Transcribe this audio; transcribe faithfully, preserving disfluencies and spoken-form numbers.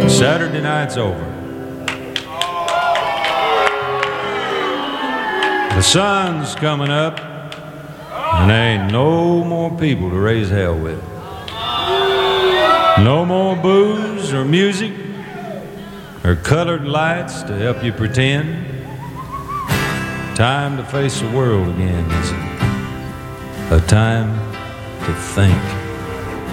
Saturday night's over. The sun's coming up, and there ain't no more people to raise hell with. No more booze or music or colored lights to help you pretend. Time to face the world again, is it? A time to think.